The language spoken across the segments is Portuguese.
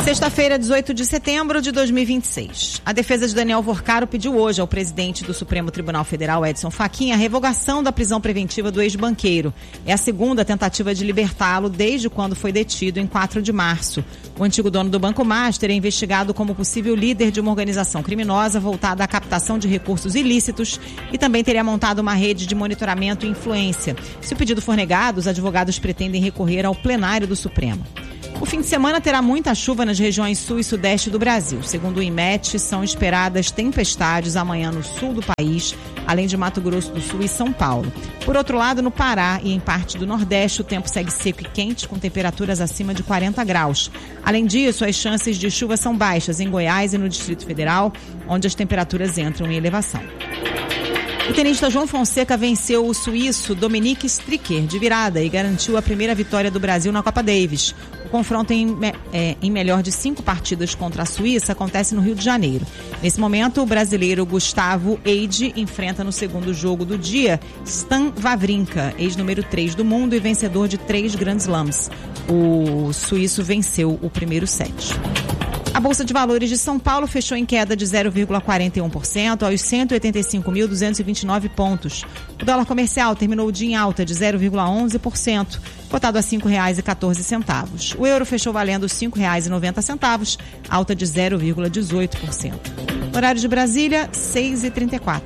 Sexta-feira, 18 de setembro de 2026. A defesa de Daniel Vorcaro pediu hoje ao presidente do Supremo Tribunal Federal, Edson Fachin, a revogação da prisão preventiva do ex-banqueiro. É a segunda tentativa de libertá-lo desde quando foi detido em 4 de março. O antigo dono do Banco Master é investigado como possível líder de uma organização criminosa voltada à captação de recursos ilícitos e também teria montado uma rede de monitoramento e influência. Se o pedido for negado, os advogados pretendem recorrer ao plenário do Supremo. O fim de semana terá muita chuva nas regiões sul e sudeste do Brasil. Segundo o IMET, são esperadas tempestades amanhã no sul do país, além de Mato Grosso do Sul e São Paulo. Por outro lado, no Pará e em parte do Nordeste, o tempo segue seco e quente, com temperaturas acima de 40 graus. Além disso, as chances de chuva são baixas em Goiás e no Distrito Federal, onde as temperaturas entram em elevação. O tenista João Fonseca venceu o suíço Dominique Stricker de virada e garantiu a primeira vitória do Brasil na Copa Davis. O confronto em melhor de 5 partidas contra a Suíça acontece no Rio de Janeiro. Nesse momento, o brasileiro Gustavo Eide enfrenta no segundo jogo do dia Stan Wawrinka, ex-número 3 do mundo e vencedor de 3 Grand Slams. O suíço venceu o primeiro set. A Bolsa de Valores de São Paulo fechou em queda de 0,41% aos 185.229 pontos. O dólar comercial terminou o dia em alta de 0,11%, cotado a R$ 5,14. O euro fechou valendo R$ 5,90, alta de 0,18%. Horário de Brasília, 6h34.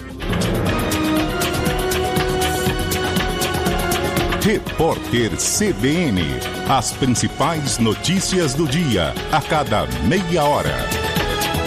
Repórter CBN. As principais notícias do dia, a cada meia hora.